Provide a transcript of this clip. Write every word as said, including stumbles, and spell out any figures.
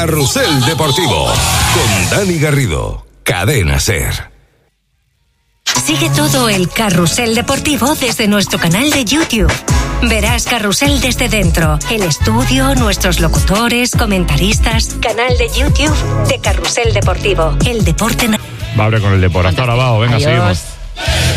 Carrusel Deportivo con Dani Garrido, Cadena SER. Sigue todo el Carrusel Deportivo desde nuestro canal de YouTube. Verás Carrusel desde dentro, el estudio, nuestros locutores, comentaristas. Canal de YouTube de Carrusel Deportivo, el deporte. Va a hablar con el deporte. Hasta ahora, venga, Adiós. seguimos.